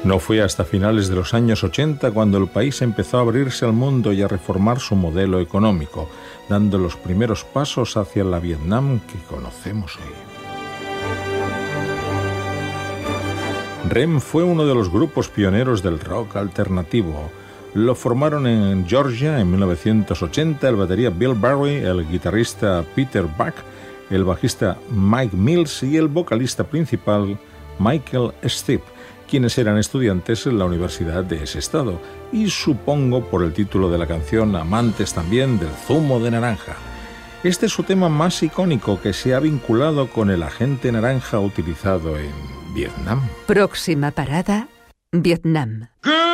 No fue hasta finales de los años 80 cuando el país empezó a abrirse al mundo y a reformar su modelo económico, dando los primeros pasos hacia la Vietnam que conocemos hoy. REM fue uno de los grupos pioneros del rock alternativo. Lo formaron en Georgia en 1980 el batería Bill Berry, el guitarrista Peter Buck, el bajista Mike Mills y el vocalista principal Michael Stipe, quienes eran estudiantes en la universidad de ese estado, y supongo por el título de la canción amantes también del zumo de naranja. Este es su tema más icónico que se ha vinculado con el agente naranja utilizado en Vietnam. Próxima parada, Vietnam.